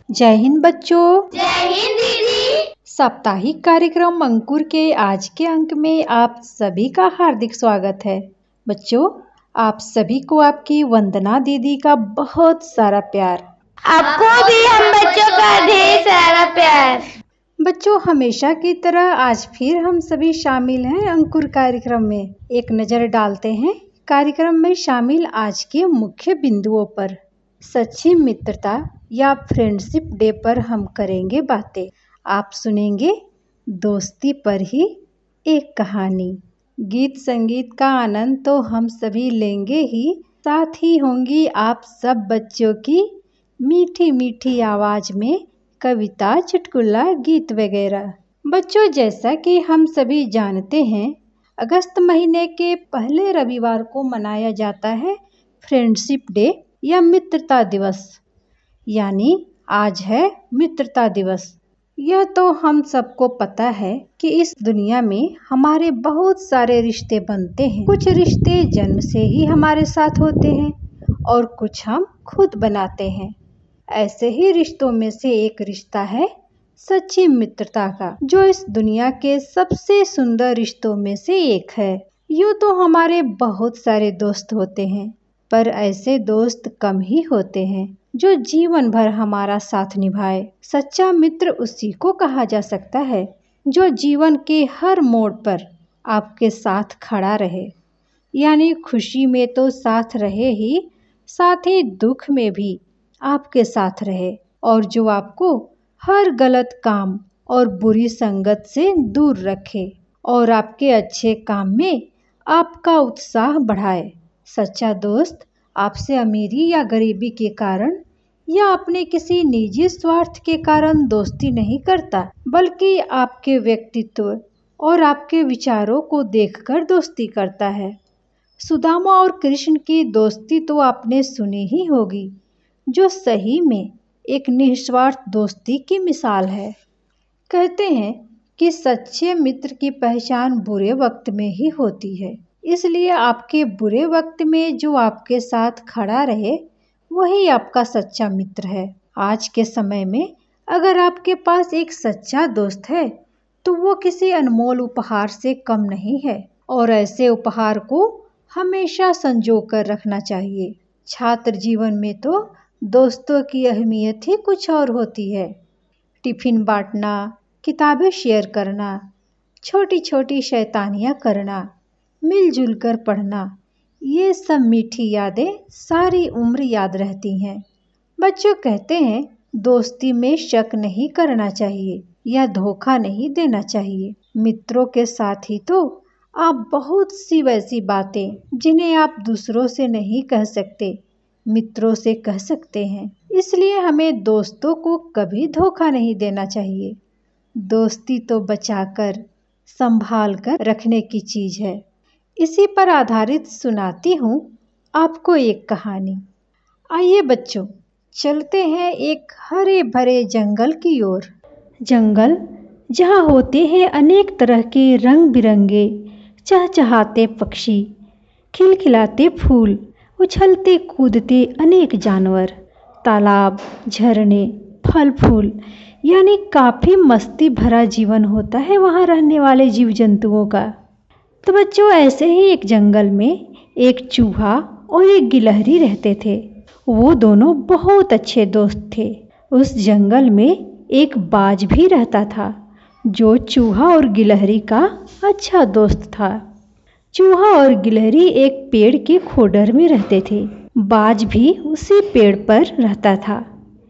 जय हिंद बच्चों। जय हिंद दीदी। साप्ताहिक कार्यक्रम अंकुर के आज के अंक में आप सभी का हार्दिक स्वागत है। बच्चों, आप सभी को आपकी वंदना दीदी का बहुत सारा प्यार। आपको भी हम बच्चों का ढेर सारा प्यार। बच्चों, हमेशा की तरह आज फिर हम सभी शामिल हैं अंकुर कार्यक्रम में। एक नजर डालते हैं कार्यक्रम में शामिल आज के मुख्य बिंदुओं पर। सच्ची मित्रता या फ्रेंडशिप डे पर हम करेंगे बातें। आप सुनेंगे दोस्ती पर ही एक कहानी। गीत संगीत का आनंद तो हम सभी लेंगे ही, साथ ही होंगी आप सब बच्चों की मीठी मीठी आवाज में कविता, चुटकुला, गीत वगैरह। बच्चों, जैसा कि हम सभी जानते हैं, अगस्त महीने के पहले रविवार को मनाया जाता है फ्रेंडशिप डे या मित्रता दिवस। यानी आज है मित्रता दिवस। यह तो हम सबको पता है कि इस दुनिया में हमारे बहुत सारे रिश्ते बनते हैं। कुछ रिश्ते जन्म से ही हमारे साथ होते हैं और कुछ हम खुद बनाते हैं। ऐसे ही रिश्तों में से एक रिश्ता है सच्ची मित्रता का, जो इस दुनिया के सबसे सुंदर रिश्तों में से एक है। यूँ तो हमारे बहुत सारे दोस्त होते हैं, पर ऐसे दोस्त कम ही होते हैं जो जीवन भर हमारा साथ निभाए। सच्चा मित्र उसी को कहा जा सकता है जो जीवन के हर मोड़ पर आपके साथ खड़ा रहे। यानी खुशी में तो साथ रहे ही, साथ ही दुख में भी आपके साथ रहे, और जो आपको हर गलत काम और बुरी संगत से दूर रखे और आपके अच्छे काम में आपका उत्साह बढ़ाए। सच्चा दोस्त आपसे अमीरी या गरीबी के कारण या अपने किसी निजी स्वार्थ के कारण दोस्ती नहीं करता, बल्कि आपके व्यक्तित्व और आपके विचारों को देखकर दोस्ती करता है। सुदामा और कृष्ण की दोस्ती तो आपने सुनी ही होगी, जो सही में एक निस्वार्थ दोस्ती की मिसाल है। कहते हैं कि सच्चे मित्र की पहचान बुरे वक्त में ही होती है, इसलिए आपके बुरे वक्त में जो आपके साथ खड़ा रहे वही आपका सच्चा मित्र है। आज के समय में अगर आपके पास एक सच्चा दोस्त है तो वो किसी अनमोल उपहार से कम नहीं है, और ऐसे उपहार को हमेशा संजो कर रखना चाहिए। छात्र जीवन में तो दोस्तों की अहमियत ही कुछ और होती है। टिफिन बांटना, किताबें शेयर करना, छोटी छोटी शैतानियाँ करना, मिलजुल कर पढ़ना, ये सब मीठी यादें सारी उम्र याद रहती हैं। बच्चों, कहते हैं दोस्ती में शक नहीं करना चाहिए या धोखा नहीं देना चाहिए। मित्रों के साथ ही तो आप बहुत सी वैसी बातें जिन्हें आप दूसरों से नहीं कह सकते, मित्रों से कह सकते हैं। इसलिए हमें दोस्तों को कभी धोखा नहीं देना चाहिए। दोस्ती तो बचाकर, संभाल कर रखने की चीज है। इसी पर आधारित सुनाती हूँ आपको एक कहानी। आइए बच्चों, चलते हैं एक हरे भरे जंगल की ओर। जंगल जहाँ होते हैं अनेक तरह के रंग बिरंगे चहचहाते पक्षी, खिलखिलाते फूल, उछलते कूदते अनेक जानवर, तालाब, झरने, फल फूल, यानी काफ़ी मस्ती भरा जीवन होता है वहाँ रहने वाले जीव जंतुओं का। तो बच्चों, ऐसे ही एक जंगल में एक चूहा और एक गिलहरी रहते थे। वो दोनों बहुत अच्छे दोस्त थे। उस जंगल में एक बाज भी रहता था, जो चूहा और गिलहरी का अच्छा दोस्त था। चूहा और गिलहरी एक पेड़ के खोडर में रहते थे। बाज भी उसी पेड़ पर रहता था।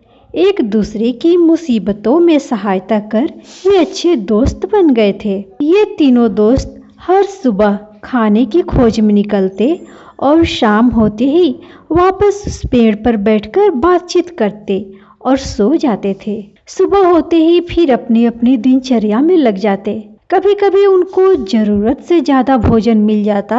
एक दूसरे की मुसीबतों में सहायता कर ये अच्छे दोस्त बन गए थे। ये तीनों दोस्त हर सुबह खाने की खोज में निकलते और शाम होते ही वापस उस पेड़ पर बैठकर बातचीत करते और सो जाते थे। सुबह होते ही फिर अपनी अपनी दिनचर्या में लग जाते। कभी कभी उनको जरूरत से ज़्यादा भोजन मिल जाता